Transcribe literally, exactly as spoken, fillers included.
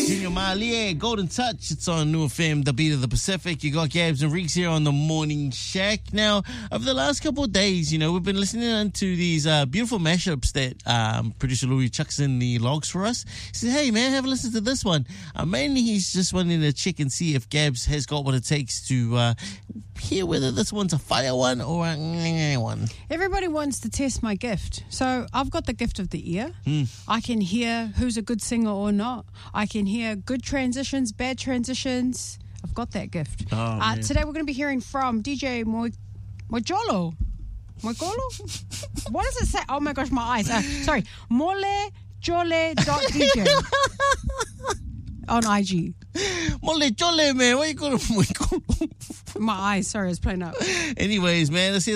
Junior Malia, Golden Touch. It's on New F M, the beat of the Pacific. You got Gabs and Reeks here on the Morning Shack. Now, over the last couple of days, you know, we've been listening to these uh, beautiful mashups that um, producer Louis chucks in the logs for us. He said, hey, man, have a listen to this one. Uh, mainly, he's just wanting to check and see if Gabs has got what it takes to uh, hear whether this one's a fire one or a ngeh one. Everybody wants to test my gift. So I've got the gift of the ear. Mm. I can hear who's a good singer or not. I can hear good transitions, bad transitions. I've got that gift. Oh, uh, today we're going to be hearing from D J Mo- Mojolo. Mojolo? What does it say? Oh my gosh, my eyes. Uh, sorry. molejole dot d j on I G. Mole chole, man. What you calling? My eyes. Sorry, I was playing up. Anyways, man, let's see